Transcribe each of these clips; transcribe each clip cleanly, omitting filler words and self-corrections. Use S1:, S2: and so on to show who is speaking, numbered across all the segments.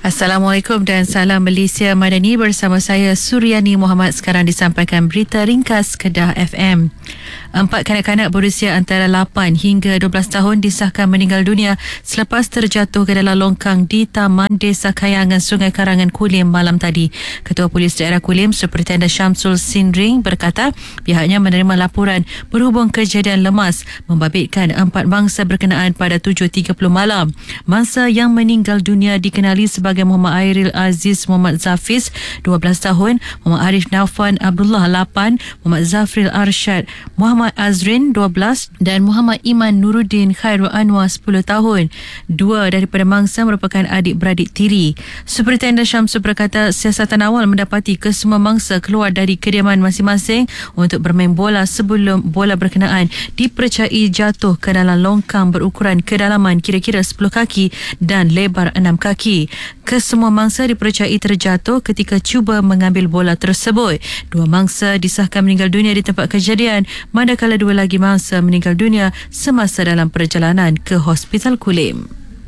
S1: Assalamualaikum dan salam Malaysia Madani, bersama saya Suryani Muhammad. Sekarang disampaikan berita ringkas Kedah FM. 4 kanak-kanak berusia antara 8 hingga 12 tahun disahkan meninggal dunia selepas terjatuh ke dalam longkang di Taman Desa Kayangan, Sungai Karangan, Kulim malam tadi. Ketua Polis Daerah Kulim, Superintendent Syamsul Sindring berkata pihaknya menerima laporan berhubung kejadian lemas membabitkan 4 mangsa berkenaan pada 7.30 malam. Mangsa yang meninggal dunia dikenali sebagai Muhammad Airil Aziz Muhammad Zafiz 12 tahun, Muhammad Arif Naufan Abdullah 8, Muhammad Zafril Arsyad Muhammad Azrin 12 dan Muhammad Iman Nuruddin Khairul Anwar 10 tahun. 2 daripada mangsa merupakan adik-beradik tiri. Superintendent Syamsul berkata siasatan awal mendapati kesemua mangsa keluar dari kediaman masing-masing untuk bermain bola sebelum bola berkenaan dipercayai jatuh ke dalam longkang berukuran kedalaman kira-kira 10 kaki dan lebar 6 kaki. Kesemua mangsa dipercayai terjatuh ketika cuba mengambil bola tersebut. 2 mangsa disahkan meninggal dunia di tempat kejadian, manakala 2 lagi mangsa meninggal dunia semasa dalam perjalanan ke Hospital Kulim.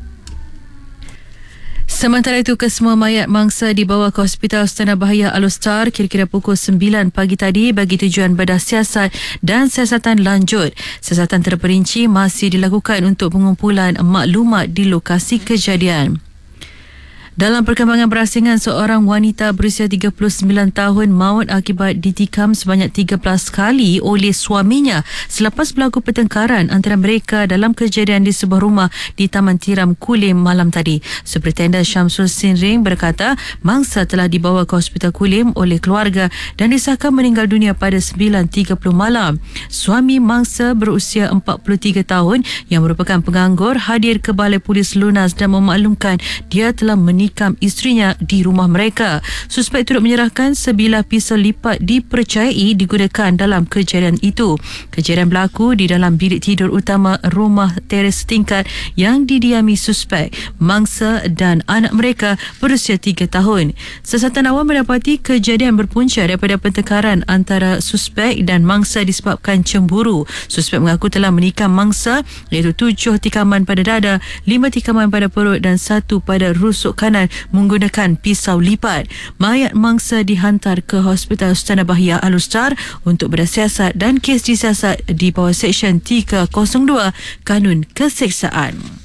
S1: Sementara itu, kesemua mayat mangsa dibawa ke Hospital Sustanah Bahiyah Al-Ustar kira-kira pukul 9 pagi tadi bagi tujuan bedah siasat dan siasatan lanjut. Siasatan terperinci masih dilakukan untuk pengumpulan maklumat di lokasi kejadian. Dalam perkembangan berasingan, seorang wanita berusia 39 tahun maut akibat ditikam sebanyak 13 kali oleh suaminya selepas berlaku pertengkaran antara mereka dalam kejadian di sebuah rumah di Taman Tiram Kulim malam tadi. Superintendent Syamsul Sindring berkata mangsa telah dibawa ke Hospital Kulim oleh keluarga dan disahkan meninggal dunia pada 9.30 malam. Suami mangsa berusia 43 tahun yang merupakan penganggur hadir ke Balai Polis Lunas dan memaklumkan dia telah menikam isterinya di rumah mereka. Suspek turut menyerahkan sebilah pisau lipat dipercayai digunakan dalam kejadian itu. Kejadian berlaku di dalam bilik tidur utama rumah teres setingkat yang didiami suspek, mangsa dan anak mereka berusia 3 tahun. Siasatan awal mendapati kejadian berpunca daripada pertengkaran antara suspek dan mangsa disebabkan cemburu. Suspek mengaku telah menikam mangsa iaitu 7 tikaman pada dada, 5 tikaman pada perut dan 1 pada rusuk kanan menggunakan pisau lipat. Mayat mangsa dihantar ke Hospital Sustanah Bahiyah Al-Ustar untuk bedah siasat dan kes disiasat di bawah Seksyen 302 Kanun Keseksaan.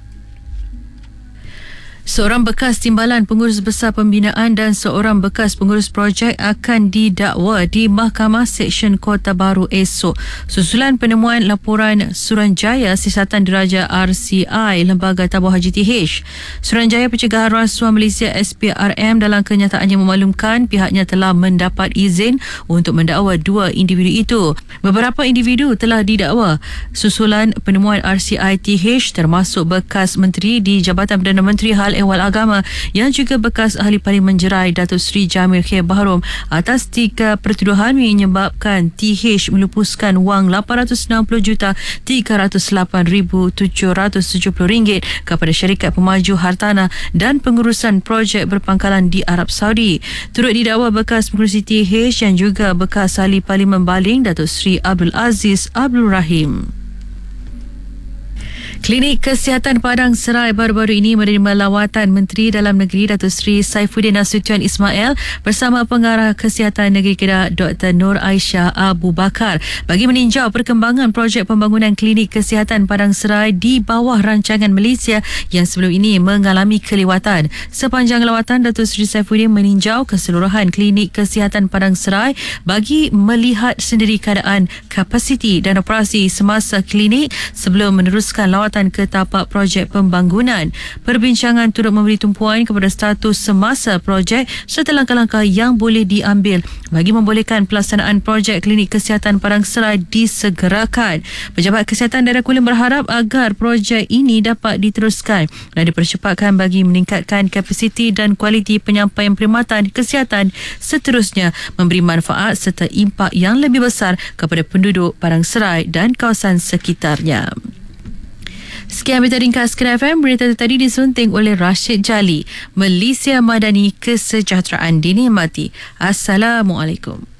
S1: Seorang bekas timbalan pengurus besar pembinaan dan seorang bekas pengurus projek akan didakwa di Mahkamah Seksyen Kota Baru esok susulan penemuan laporan Suruhanjaya Siasatan Diraja RCI Lembaga Tabung Haji TH. Suruhanjaya Pencegahan Rasuah Malaysia SPRM dalam kenyataannya memaklumkan pihaknya telah mendapat izin untuk mendakwa 2 individu itu. Beberapa individu telah didakwa susulan penemuan RCI TH termasuk bekas Menteri di Jabatan Perdana Menteri Hal Ehwal Agama yang juga bekas Ahli Parlimen Jerai Datuk Seri Jamil Khair Bahrom atas 3 pertuduhan menyebabkan TH melupuskan wang RM860,308,770 kepada syarikat pemaju hartanah dan pengurusan projek berpangkalan di Arab Saudi. Turut didakwa bekas pengurusi TH yang juga bekas Ahli Parlimen Baling Datuk Seri Abdul Aziz Abdul Rahim. Klinik Kesihatan Padang Serai baru-baru ini menerima lawatan Menteri Dalam Negeri Datuk Seri Saifuddin Nasution Ismail bersama Pengarah Kesihatan Negeri Kedah Dr. Nur Aisyah Abu Bakar bagi meninjau perkembangan projek pembangunan Klinik Kesihatan Padang Serai di bawah rancangan Malaysia yang sebelum ini mengalami kelewatan. Sepanjang lawatan, Datuk Seri Saifuddin meninjau keseluruhan Klinik Kesihatan Padang Serai bagi melihat sendiri keadaan kapasiti dan operasi semasa klinik sebelum meneruskan lawatan ke tapak projek pembangunan. Perbincangan turut memberi tumpuan kepada status semasa projek serta langkah-langkah yang boleh diambil bagi membolehkan pelaksanaan projek Klinik Kesihatan Padang Serai disegerakan. Pejabat Kesihatan Daerah Kulim berharap agar projek ini dapat diteruskan dan dipercepatkan bagi meningkatkan kapasiti dan kualiti penyampaian perkhidmatan kesihatan, seterusnya memberi manfaat serta impak yang lebih besar kepada penduduk Padang Serai dan kawasan sekitarnya. Sekian berita ringkas Kedah FM. Berita tadi disunting oleh Rashid Jali. Malaysia Madani, kesejahteraan dinikmati. Assalamualaikum.